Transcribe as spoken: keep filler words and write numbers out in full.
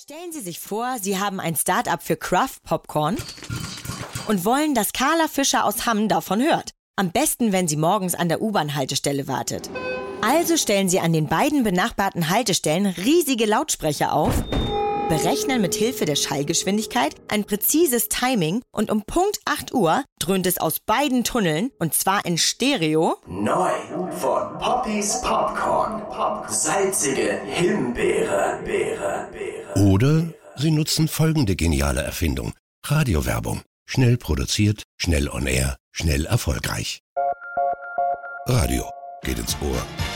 Stellen Sie sich vor, Sie haben ein Start-up für Craft Popcorn und wollen, dass Carla Fischer aus Hamm davon hört. Am besten, wenn sie morgens an der U-Bahn-Haltestelle wartet. Also stellen Sie an den beiden benachbarten Haltestellen riesige Lautsprecher auf, berechnen mit Hilfe der Schallgeschwindigkeit ein präzises Timing und um Punkt acht Uhr dröhnt es aus beiden Tunneln, und zwar in Stereo. Neu von Poppys Popcorn. Salzige Himbeere. Beere, Beere. Oder Sie nutzen folgende geniale Erfindung. Radiowerbung. Schnell produziert, schnell on air, schnell erfolgreich. Radio geht ins Ohr.